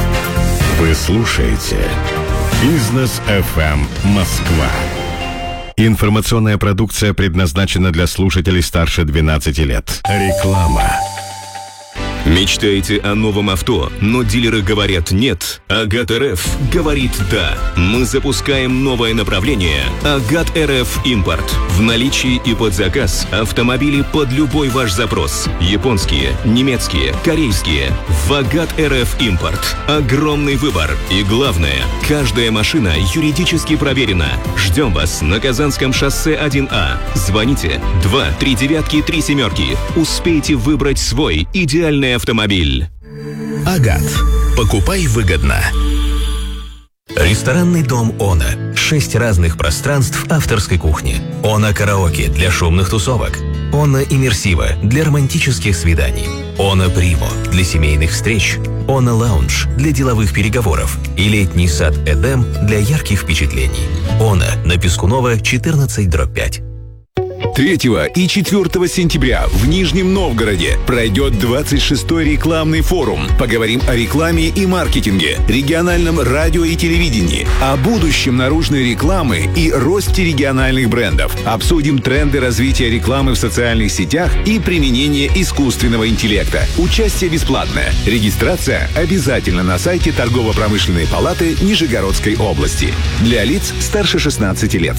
Вы слушаете Бизнес FM Москва. Информационная продукция предназначена для слушателей старше 12 лет. Реклама. Мечтаете о новом авто, но дилеры говорят нет? Агат РФ говорит да. Мы запускаем новое направление Агат РФ Импорт. В наличии и под заказ автомобили под любой ваш запрос. Японские, немецкие, корейские. В Агат РФ Импорт. Огромный выбор. И главное, каждая машина юридически проверена. Ждем вас на Казанском шоссе 1А. Звоните 239-37. Успейте выбрать свой идеальный автомобиль. Агат. Покупай выгодно. Ресторанный дом «Она». 6 разных пространств авторской кухни. «Она караоке» для шумных тусовок. «Она иммерсива» для романтических свиданий. «Она Примо» для семейных встреч. «Она лаунж» для деловых переговоров. И летний сад «Эдем» для ярких впечатлений. «Она» на Пескунова 14/5. 3 и 4 сентября в Нижнем Новгороде пройдет 26-й рекламный форум. Поговорим о рекламе и маркетинге, региональном радио и телевидении, о будущем наружной рекламы и росте региональных брендов. Обсудим тренды развития рекламы в социальных сетях и применение искусственного интеллекта. Участие бесплатное. Регистрация обязательно на сайте Торгово-промышленной палаты Нижегородской области. Для лиц старше 16 лет.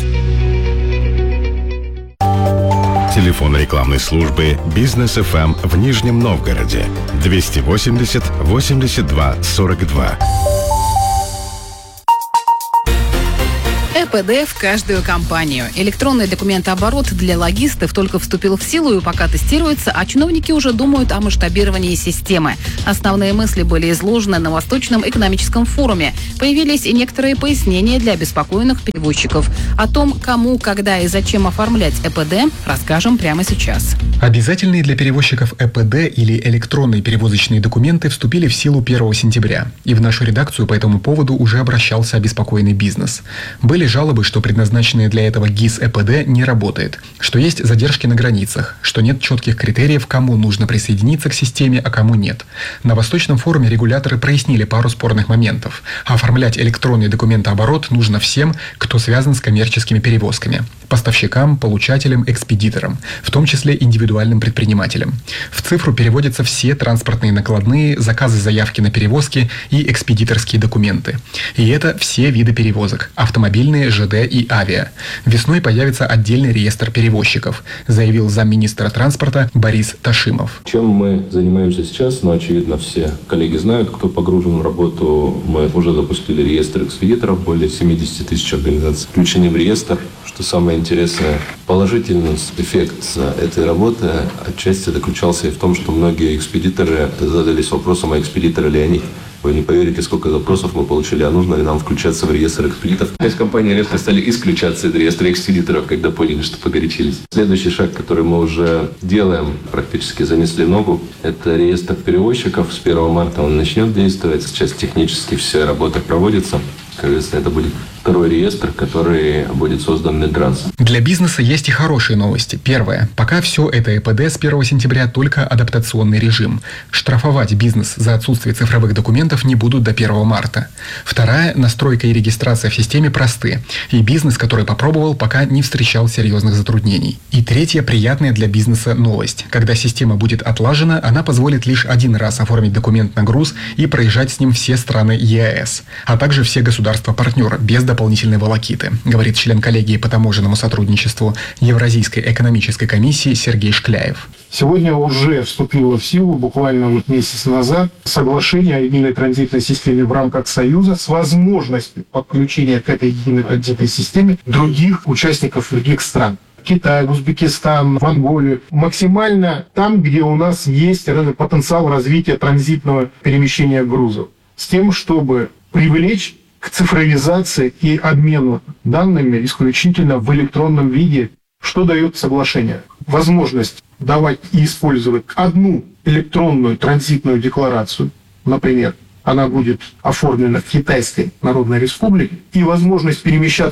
Телефон рекламной службы «Бизнес ФМ» в Нижнем Новгороде 280 82 42. ЭПД в каждую компанию. Электронный документооборот для логистов только вступил в силу и пока тестируется, а чиновники уже думают о масштабировании системы. Основные мысли были изложены на Восточном экономическом форуме. Появились и некоторые пояснения для обеспокоенных перевозчиков. О том, кому, когда и зачем оформлять ЭПД, расскажем прямо сейчас. Обязательные для перевозчиков ЭПД или электронные перевозочные документы вступили в силу 1 сентября. И в нашу редакцию по этому поводу уже обращался обеспокоенный бизнес. Были жалобы, что предназначенные для этого ГИС ЭПД не работает, что есть задержки на границах, что нет четких критериев, кому нужно присоединиться к системе, а кому нет. На Восточном форуме регуляторы прояснили пару спорных моментов. Оформлять электронный документооборот нужно всем, кто связан с коммерческими перевозками. Поставщикам, получателям, экспедиторам, в том числе индивидуальным предпринимателям. В цифру переводятся все транспортные накладные, заказы заявки на перевозки и экспедиторские документы. И это все виды перевозок – автомобильные, ЖД и авиа. Весной появится отдельный реестр перевозчиков, заявил замминистра транспорта Борис Ташимов. Чем мы занимаемся сейчас, очевидно, все коллеги знают, кто погружен в работу. Мы уже запустили реестр экспедиторов, более 70 тысяч организаций включены в реестр. Что самое интересное, положительный эффект этой работы отчасти заключался и в том, что многие экспедиторы задались вопросом, а экспедиторы ли они. Вы не поверите, сколько запросов мы получили, а нужно ли нам включаться в реестр экспедиторов. Из компании резко стали исключаться из реестра экспедиторов, когда поняли, что погорячились. Следующий шаг, который мы уже делаем, практически занесли ногу, это реестр перевозчиков. С 1 марта он начнет действовать. Сейчас технически вся работа проводится. Кажется, это будет второй реестр, который будет создан Минтрансом. Для бизнеса есть и хорошие новости. Первое. Пока все это ЭПД с 1 сентября только адаптационный режим. Штрафовать бизнес за отсутствие цифровых документов не будут до 1 марта. Вторая. Настройка и регистрация в системе просты. И бизнес, который попробовал, пока не встречал серьезных затруднений. И третья приятная для бизнеса новость. Когда система будет отлажена, она позволит лишь один раз оформить документ на груз и проезжать с ним все страны ЕАЭС, а также все государства-партнера без дополнительной волокиты, говорит член коллегии по таможенному сотрудничеству Евразийской экономической комиссии Сергей Шкляев. Сегодня уже вступило в силу, буквально месяц назад, соглашение о единой транзитной системе в рамках Союза с возможностью подключения к этой единой транзитной системе других участников других стран. Китай, Узбекистан, Монголию. Максимально там, где у нас есть потенциал развития транзитного перемещения грузов. С тем, чтобы привлечь к цифровизации и обмену данными исключительно в электронном виде. Что дает соглашение? Возможность давать и использовать одну электронную транзитную декларацию, например, она будет оформлена в Китайской Народной Республике, и возможность перемещаться по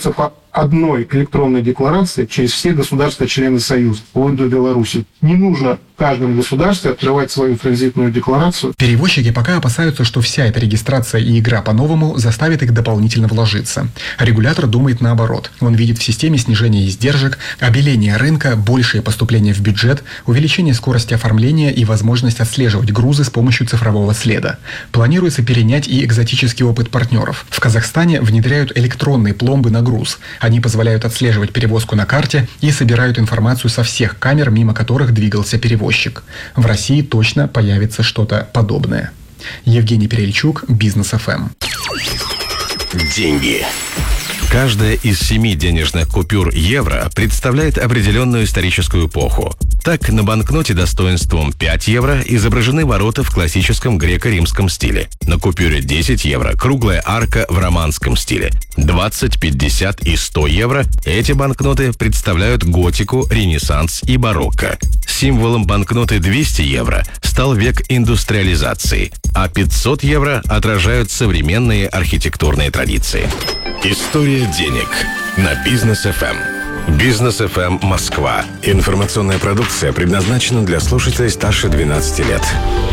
одной электронной декларации через все государства-члены Союза, вплоть до Беларуси. Не нужно в каждом государстве открывать свою транзитную декларацию. Перевозчики пока опасаются, что вся эта регистрация и игра по-новому заставит их дополнительно вложиться. Регулятор думает наоборот. Он видит в системе снижение издержек, обеление рынка, большее поступление в бюджет, увеличение скорости оформления и возможность отслеживать грузы с помощью цифрового следа. Планируется перенять и экзотический опыт партнеров. В Казахстане внедряют электронные пломбы на груз. Они позволяют отслеживать перевозку на карте и собирают информацию со всех камер, мимо которых двигался перевозчик. В России точно появится что-то подобное. Евгений Перельчук, Бизнес ФМ. Деньги. Каждая из 7 денежных купюр евро представляет определенную историческую эпоху. Так, на банкноте достоинством 5 евро изображены ворота в классическом греко-римском стиле. На купюре 10 евро круглая арка в романском стиле. 20, 50 и 100 евро эти банкноты представляют готику, ренессанс и барокко. Символом банкноты 200 евро стал век индустриализации, а 500 евро отражают современные архитектурные традиции. История денег на Бизнес ФМ. Бизнес ФМ Москва. Информационная продукция предназначена для слушателей старше 12 лет.